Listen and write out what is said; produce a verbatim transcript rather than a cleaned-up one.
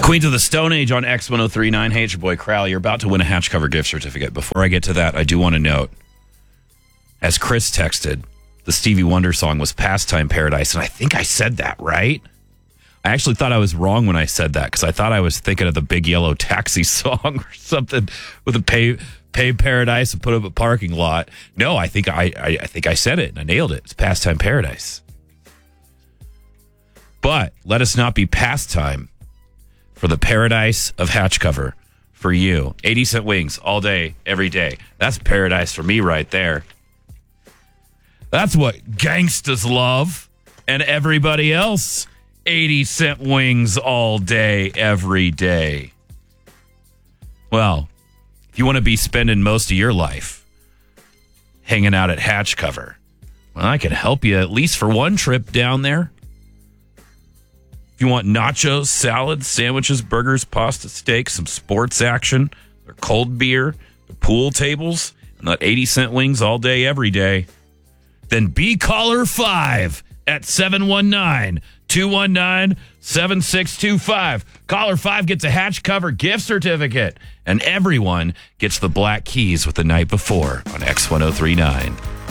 Queens of the Stone Age on X ten thirty-nine. Hey, it's your boy Crowley. You're about to win a Hatch Cover gift certificate. Before I get to that, I do want to note, as Chris texted, the Stevie Wonder song was Pastime Paradise, and I think I said that right. I actually thought I was wrong when I said that because I thought I was thinking of the Big Yellow Taxi song or something with a pay pay paradise and put up a parking lot. No, I think I, I I think I said it and I nailed it. It's Pastime Paradise. But let us not be pastime for the paradise of Hatch Cover for you. eighty cent wings all day, every day. That's paradise for me right there. That's what gangstas love and everybody else. eighty cent wings all day, every day. Well, if you want to be spending most of your life hanging out at Hatch Cover, well, I can help you at least for one trip down there. If you want nachos, salads, sandwiches, burgers, pasta, steaks, some sports action, their cold beer, the pool tables, and that eighty cent wings all day, every day, then be caller five at seven one nine, two one nine, seven six two five. Caller five gets a Hatch Cover gift certificate, and everyone gets the black keys with the night before on X ten thirty-nine.